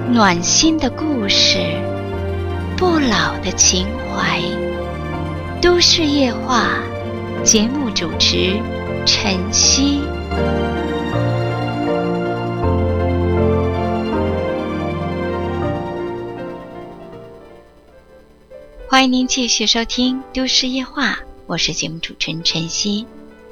暖心的故事，不老的情怀。都市夜话，节目主持晨曦。欢迎您继续收听都市夜话，我是节目主持人晨曦。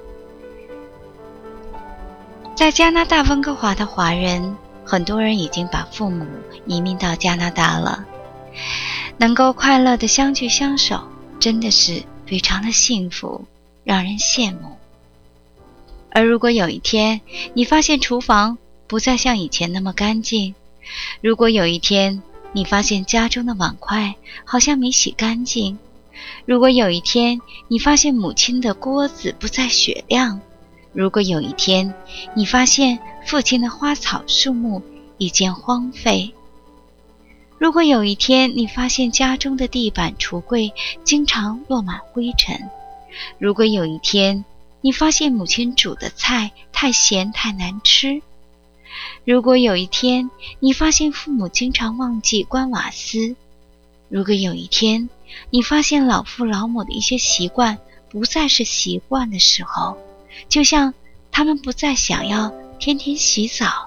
在加拿大温哥华的华人，很多人已经把父母移民到加拿大了，能够快乐的相聚相守，真的是非常的幸福，让人羡慕。而如果有一天你发现厨房不再像以前那么干净，如果有一天你发现家中的碗筷好像没洗干净，如果有一天你发现母亲的锅子不再雪亮，如果有一天你发现父亲的花草树木已渐荒废，如果有一天你发现家中的地板橱柜经常落满灰尘，如果有一天你发现母亲煮的菜太咸太难吃，如果有一天你发现父母经常忘记关瓦斯，如果有一天你发现老父老母的一些习惯不再是习惯的时候，就像他们不再想要天天洗澡。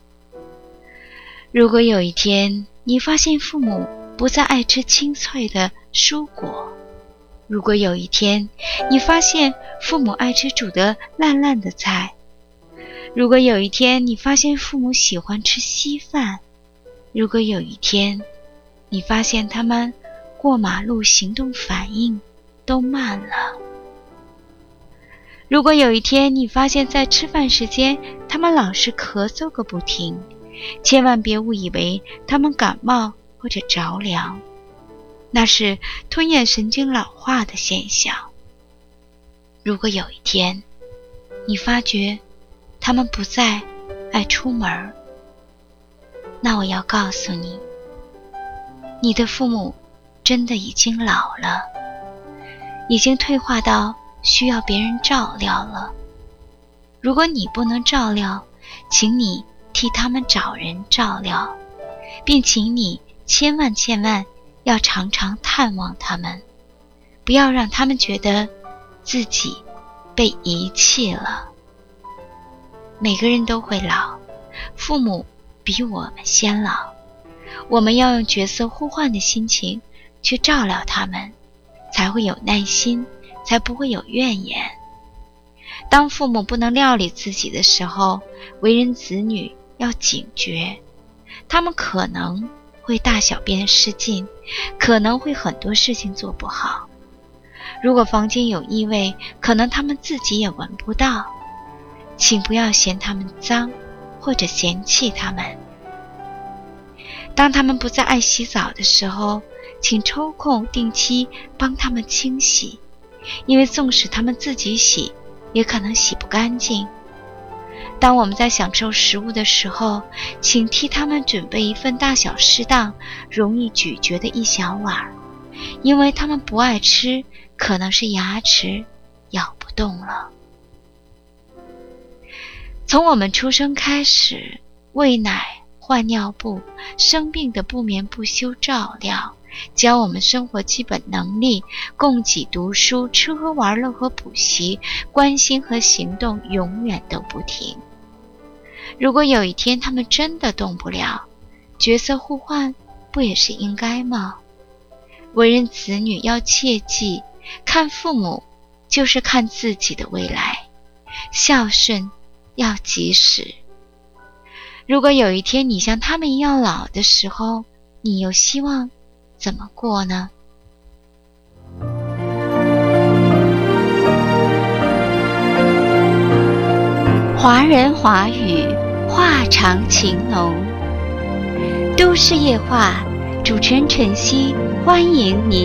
如果有一天你发现父母不再爱吃清脆的蔬果，如果有一天你发现父母爱吃煮得烂烂的菜，如果有一天你发现父母喜欢吃稀饭，如果有一天你发现他们过马路行动反应都慢了，如果有一天你发现在吃饭时间他们老是咳嗽个不停，千万别误以为他们感冒或者着凉，那是吞咽神经老化的现象。如果有一天你发觉他们不再爱出门，那我要告诉你，你的父母真的已经老了，已经退化到需要别人照料了。如果你不能照料，请你替他们找人照料，并请你千万要常常探望他们，不要让他们觉得自己被遗弃了。每个人都会老，父母比我们先老，我们要用角色互换的心情去照料他们，才会有耐心，才不会有怨言。当父母不能料理自己的时候，为人子女要警觉，他们可能会大小便失禁，可能会很多事情做不好。如果房间有异味，可能他们自己也闻不到，请不要嫌他们脏，或者嫌弃他们。当他们不再爱洗澡的时候，请抽空定期帮他们清洗，因为纵使他们自己洗，也可能洗不干净。当我们在享受食物的时候，请替他们准备一份大小适当、容易咀嚼的一小碗，因为他们不爱吃，可能是牙齿咬不动了。从我们出生开始，喂奶、换尿布，生病的不眠不休照料，教我们生活基本能力，供给读书、吃喝玩乐和补习，关心和行动永远都不停。如果有一天他们真的动不了，角色互换不也是应该吗？为人子女要切记，看父母就是看自己的未来，孝顺要及时。如果有一天你像他们一样老的时候，你又希望怎么过呢？华人华语，话长情浓。都市夜话，主持人晨曦，欢迎您